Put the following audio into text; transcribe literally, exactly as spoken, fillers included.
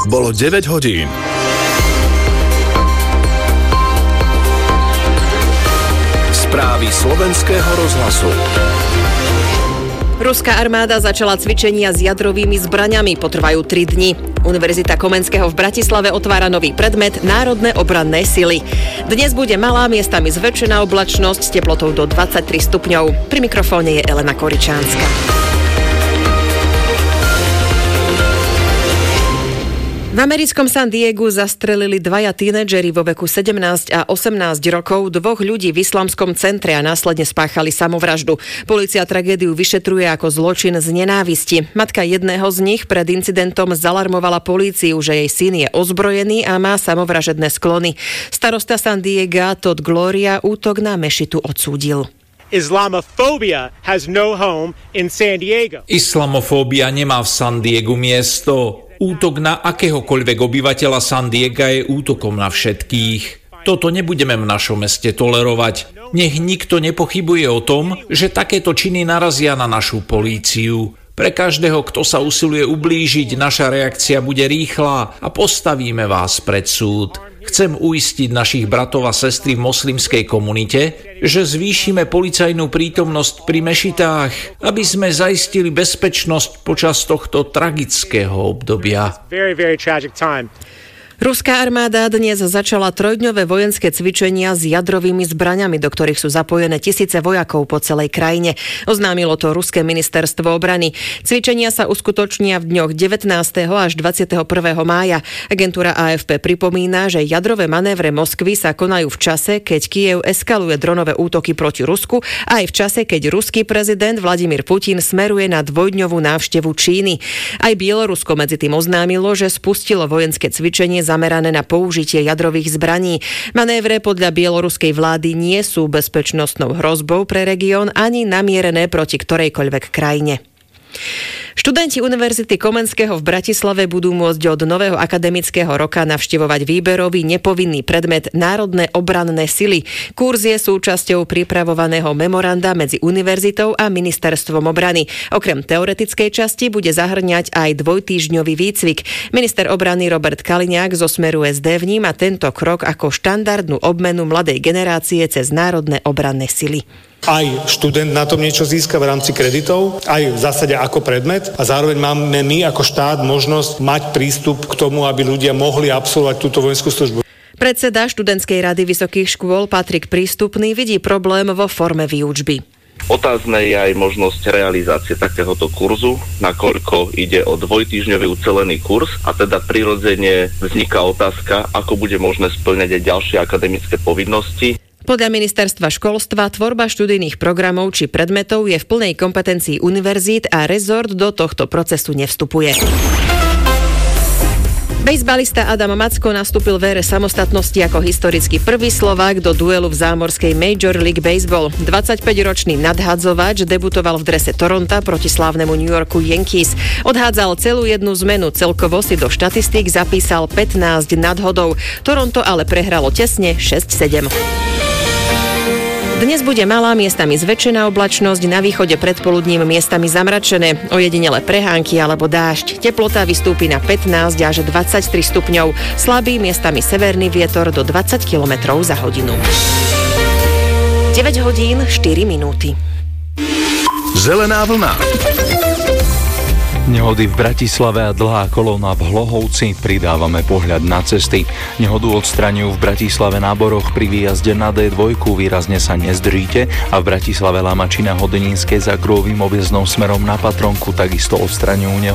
Bolo deväť hodín. Správy slovenského rozhlasu. Ruská armáda začala cvičenia s jadrovými zbraňami, potrvajú tri dni. Univerzita Komenského v Bratislave otvára nový predmet Národné obranné sily. Dnes bude malá, miestami zväčšená oblačnosť s teplotou do dvadsaťtri stupňov. Pri mikrofóne je Elena Koričánska. V americkom San Diegu zastrelili dvaja tínedžeri vo veku sedemnásť a osemnásť rokov dvoch ľudí v islamskom centre a následne spáchali samovraždu. Polícia tragédiu vyšetruje ako zločin z nenávisti. Matka jedného z nich pred incidentom zalarmovala políciu, že jej syn je ozbrojený a má samovražedné sklony. Starosta San Diega Todd Gloria útok na mešitu odsúdil. Islamofobia has no home in San Diego. Islamofóbia nemá v San Diegu miesto. Útok na akéhokoľvek obyvateľa San Diega je útokom na všetkých. Toto nebudeme v našom meste tolerovať. Nech nikto nepochybuje o tom, že takéto činy narazia na našu políciu. Pre každého, kto sa usiluje ublížiť, naša reakcia bude rýchla a postavíme vás pred súd. Chcem uistiť našich bratov a sestry v moslimskej komunite, že zvýšime policajnú prítomnosť pri mešitách, aby sme zaistili bezpečnosť počas tohto tragického obdobia. Very, very tragic time. Ruská armáda dnes začala trojdňové vojenské cvičenia s jadrovými zbraňami, do ktorých sú zapojené tisíce vojakov po celej krajine. Oznámilo to ruské ministerstvo obrany. Cvičenia sa uskutočnia v dňoch devätnásteho až dvadsiateho prvého mája. Agentúra á ef pé pripomína, že jadrové manévre Moskvy sa konajú v čase, keď Kyjev eskaluje dronové útoky proti Rusku, a aj v čase, keď ruský prezident Vladimír Putin smeruje na dvojdňovú návštevu Číny. Aj Bielorusko medzi tým oznámilo, že spustilo vojenské cvičenie zamerané na použitie jadrových zbraní. Manévre podľa bieloruskej vlády nie sú bezpečnostnou hrozbou pre región ani namierené proti ktorejkoľvek krajine. Študenti Univerzity Komenského v Bratislave budú môcť od nového akademického roka navštevovať výberový nepovinný predmet Národné obranné sily. Kurz je súčasťou pripravovaného memoranda medzi univerzitou a ministerstvom obrany. Okrem teoretickej časti bude zahrňať aj dvojtýždňový výcvik. Minister obrany Robert Kaliňák zo Smeru es dé vníma tento krok ako štandardnú obmenu mladej generácie cez Národné obranné sily. Aj študent na tom niečo získa v rámci kreditov, aj v zásade ako predmet, a zároveň máme my ako štát možnosť mať prístup k tomu, aby ľudia mohli absolvovať túto vojenskú službu. Predseda študentskej rady vysokých škôl Patrik Prístupný vidí problém vo forme výučby. Otázne je aj možnosť realizácie takéhoto kurzu, nakoľko ide o dvojtýždňový ucelený kurz, a teda prirodzene vzniká otázka, ako bude možné spĺňať aj ďalšie akademické povinnosti. Podľa ministerstva školstva tvorba študijných programov či predmetov je v plnej kompetencii univerzít a rezort do tohto procesu nevstupuje. Bejsbalista Adam Macko nastúpil v ére samostatnosti ako historicky prvý Slovák do duelu v zámorskej Major League Baseball. dvadsaťpäťročný nadhadzovač debutoval v drese Toronta proti slávnemu New Yorku Yankees. Odhádzal celú jednu zmenu, celkovo si do štatistík zapísal pätnásť nadhodov. Toronto ale prehralo tesne šesť sedem. Dnes bude malá, miestami zväčšená oblačnosť, na východe predpoludním miestami zamračené, ojedinele prehánky alebo dážď. Teplota vystúpi na pätnásť až dvadsaťtri stupňov, slabý miestami severný vietor do dvadsať kilometrov za hodinu. deväť hodín štyri minúty. Zelená vlna. Nehody v Bratislave a dlhá kolóna v Hlohovci. Pridávame pohľad na cesty. Nehodu odstraňujú v Bratislave na Boroch pri výjazde na dé dva, výrazne sa nezdržíte, a v Bratislave Lamačina Hodonínskej za Grôvym objezdnou smerom na Patronku takisto odstraňujú nehodu.